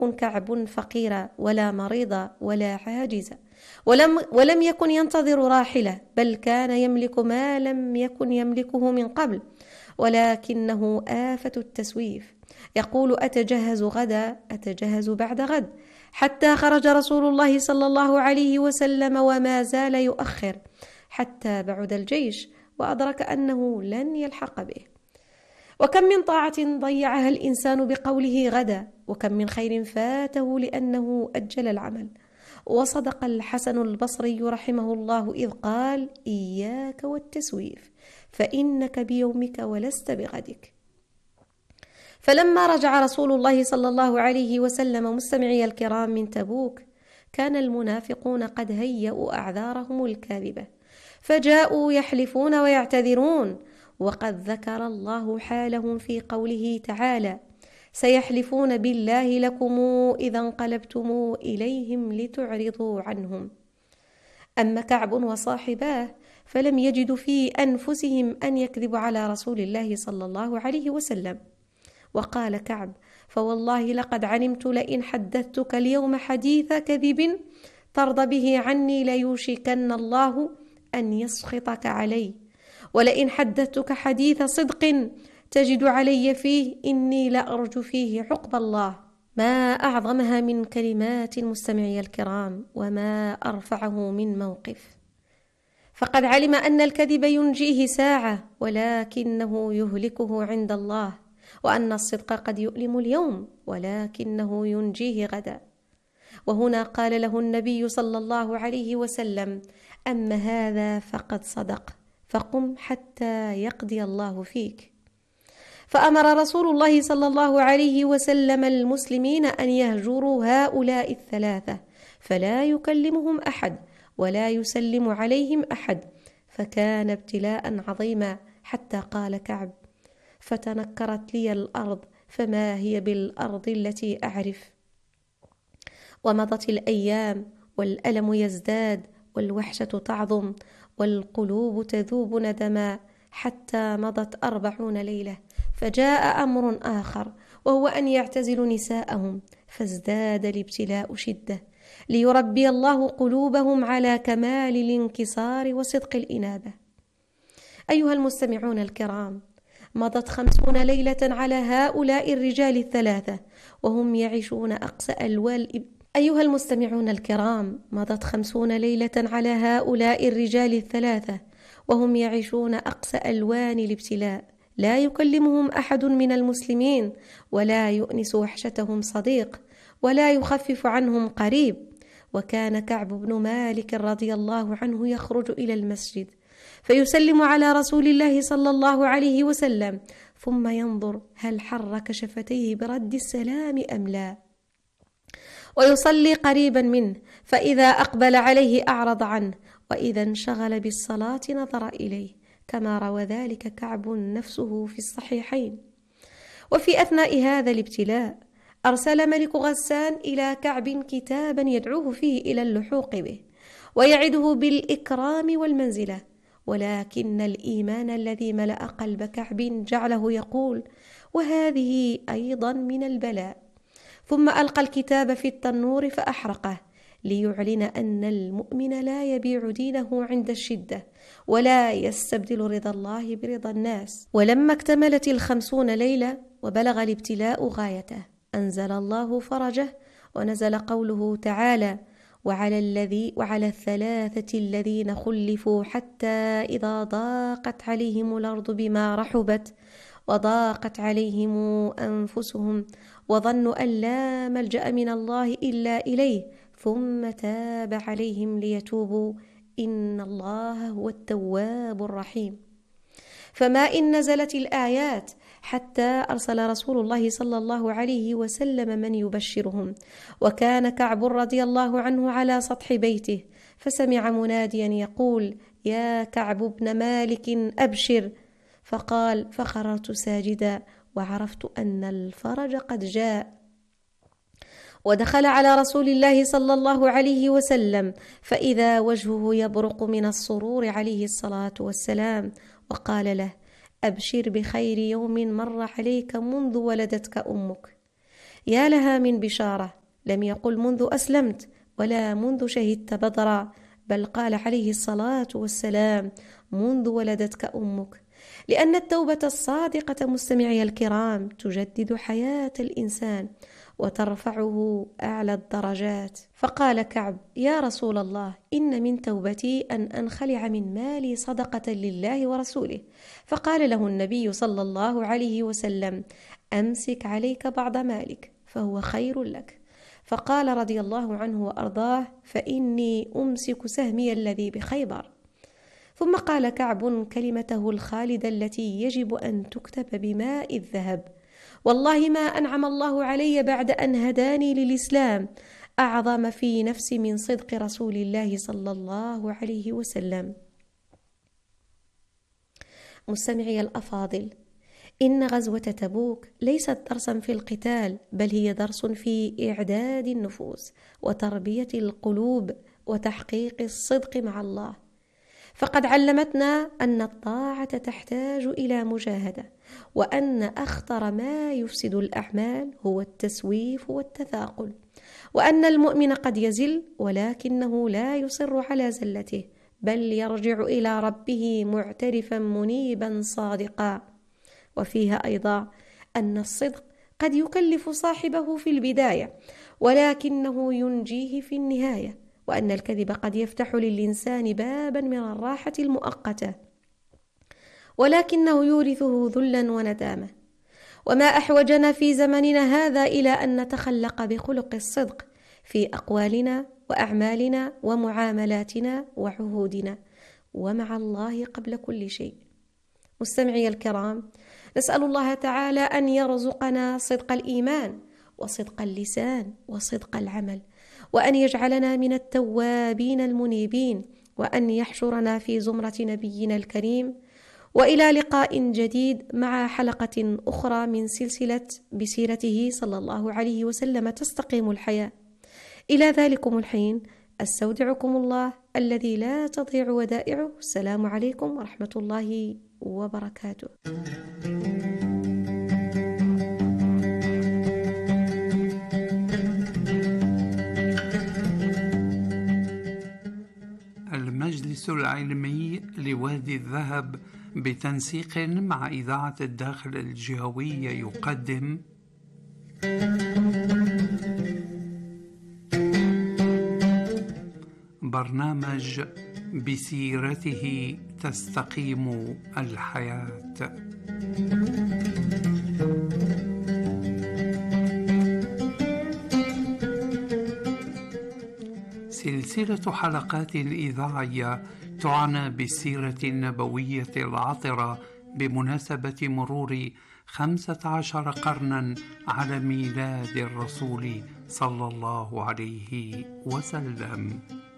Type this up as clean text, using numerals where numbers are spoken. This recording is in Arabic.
كعب فقيرا ولا مريضا ولا عاجزا، ولم يكن ينتظر راحلة، بل كان يملك ما لم يكن يملكه من قبل، ولكنه آفة التسويف. يقول: أتجهز غدا، أتجهز بعد غد، حتى خرج رسول الله صلى الله عليه وسلم وما زال يؤخر حتى بعد الجيش وأدرك أنه لن يلحق به. وكم من طاعة ضيعها الإنسان بقوله غدا، وكم من خير فاته لأنه أجل العمل. وصدق الحسن البصري رحمه الله إذ قال: إياك والتسويف، فإنك بيومك ولست بغدك. فلما رجع رسول الله صلى الله عليه وسلم مستمعي الكرام من تبوك، كان المنافقون قد هيئوا أعذارهم الكاذبة، فجاءوا يحلفون ويعتذرون، وقد ذكر الله حالهم في قوله تعالى: سيحلفون بالله لكم إذا انقلبتم إليهم لتعرضوا عنهم. أما كعب وصاحباه فلم يجدوا في أنفسهم أن يكذبوا على رسول الله صلى الله عليه وسلم. وقال كعب: فوالله لقد علمت لئن حدثتك اليوم حديث كذب ترضى به عني ليوشكن الله أن يسخطك علي، ولئن حدثتك حديث صدق تجد علي فيه إني لأرجو فيه عقب الله. ما أعظمها من كلمات المستمعي الكرام، وما أرفعه من موقف. فقد علم أن الكذب ينجيه ساعة ولكنه يهلكه عند الله، وأن الصدق قد يؤلم اليوم ولكنه ينجيه غدا. وهنا قال له النبي صلى الله عليه وسلم: أما هذا فقد صدق، فقم حتى يقضي الله فيك. فأمر رسول الله صلى الله عليه وسلم المسلمين أن يهجروا هؤلاء الثلاثة، فلا يكلمهم أحد ولا يسلم عليهم أحد. فكان ابتلاء عظيما، حتى قال كعب: فتنكرت لي الأرض فما هي بالأرض التي أعرف. ومضت الأيام والألم يزداد والوحشة تعظم والقلوب تذوب ندما، حتى مضت 40 ليلة، فجاء أمر آخر، وهو أن يعتزلوا نساءهم، فازداد الابتلاء شدة، ليربي الله قلوبهم على كمال الانكسار وصدق الإنابة. أيها المستمعون الكرام، مضت 50 ليلة على هؤلاء الرجال الثلاثة وهم يعيشون أقصى أيها المستمعون الكرام، مضت 50 ليلة على هؤلاء الرجال الثلاثة وهم يعيشون أقصى ألوان الابتلاء، لا يكلمهم أحد من المسلمين، ولا يؤنس وحشتهم صديق، ولا يخفف عنهم قريب. وكان كعب بن مالك رضي الله عنه يخرج إلى المسجد فيسلم على رسول الله صلى الله عليه وسلم، ثم ينظر هل حرك شفتيه برد السلام أم لا، ويصلي قريبا منه، فإذا أقبل عليه أعرض عنه، وإذا انشغل بالصلاة نظر إليه، كما روى ذلك كعب نفسه في الصحيحين. وفي أثناء هذا الابتلاء أرسل ملك غسان إلى كعب كتابا يدعوه فيه إلى اللحوق به ويعده بالإكرام والمنزلة، ولكن الإيمان الذي ملأ قلب كعب جعله يقول: وهذه أيضا من البلاء. ثم ألقى الكتاب في التنور فأحرقه، ليعلن أن المؤمن لا يبيع دينه عند الشدة، ولا يستبدل رضا الله برضا الناس. ولما اكتملت 50 ليلة وبلغ الابتلاء غايته، أنزل الله فرجه، ونزل قوله تعالى: وعلى الثلاثة الذين خلفوا حتى إذا ضاقت عليهم الأرض بما رحبت وضاقت عليهم أنفسهم وظنوا أن لا ملجأ من الله إلا إليه ثم تاب عليهم ليتوبوا إن الله هو التواب الرحيم. فما إن نزلت الآيات حتى أرسل رسول الله صلى الله عليه وسلم من يبشرهم، وكان كعب رضي الله عنه على سطح بيته، فسمع مناديا يقول: يا كعب بن مالك أبشر، فقال: فخررت ساجدا وعرفت أن الفرج قد جاء. ودخل على رسول الله صلى الله عليه وسلم فإذا وجهه يبرق من السرور عليه الصلاة والسلام، وقال له: أبشر بخير يوم مر عليك منذ ولدتك أمك. يا لها من بشارة، لم يقل منذ أسلمت ولا منذ شهدت بدرا، بل قال عليه الصلاة والسلام منذ ولدتك أمك. لأن التوبة الصادقة مستمعي الكرام تجدد حياة الإنسان وترفعه أعلى الدرجات. فقال كعب: يا رسول الله، إن من توبتي أن أنخلع من مالي صدقة لله ورسوله. فقال له النبي صلى الله عليه وسلم: أمسك عليك بعض مالك فهو خير لك. فقال رضي الله عنه وأرضاه: فإني أمسك سهمي الذي بخيبر. ثم قال كعب كلمته الخالدة التي يجب أن تكتب بماء الذهب: والله ما أنعم الله علي بعد أن هداني للإسلام أعظم في نفسي من صدق رسول الله صلى الله عليه وسلم. مستمعي الأفاضل، إن غزوة تبوك ليست درسا في القتال، بل هي درس في إعداد النفوس وتربية القلوب وتحقيق الصدق مع الله. فقد علمتنا أن الطاعة تحتاج إلى مجاهدة، وأن أخطر ما يفسد الأعمال هو التسويف والتثاقل، وأن المؤمن قد يزل ولكنه لا يصر على زلته، بل يرجع إلى ربه معترفا منيبا صادقا. وفيها أيضا أن الصدق قد يكلف صاحبه في البداية ولكنه ينجيه في النهاية، وأن الكذب قد يفتح للإنسان بابا من الراحة المؤقتة ولكنه يورثه ذلا وندامة. وما أحوجنا في زمننا هذا إلى أن نتخلق بخلق الصدق في أقوالنا وأعمالنا ومعاملاتنا وعهودنا ومع الله قبل كل شيء. مستمعي الكرام، نسأل الله تعالى أن يرزقنا صدق الإيمان وصدق اللسان وصدق العمل، وأن يجعلنا من التوابين المنيبين، وأن يحشرنا في زمرة نبينا الكريم. وإلى لقاء جديد مع حلقة أخرى من سلسلة بسيرته صلى الله عليه وسلم تستقيم الحياة. إلى ذلكم الحين أستودعكم الله الذي لا تضيع ودائعه. السلام عليكم ورحمة الله وبركاته. المجلس العلمي لوادي الذهب بتنسيق مع إذاعة الداخل الجهوية يقدم برنامج بسيرته تستقيم الحياة. سلسلة حلقات إذاعية تعنى بالسيرة النبوية العطرة بمناسبة مرور 15 قرنا على ميلاد الرسول صلى الله عليه وسلم.